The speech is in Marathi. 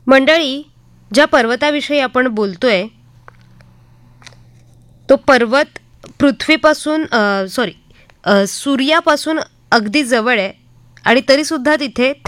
मंडळी, ज्या पर्वताविषयी आपण बोलतोय तो पर्वत पृथ्वीपासून सूर्यापासून अगदी जवळ आहे आणि तरी सुद्धा तिथे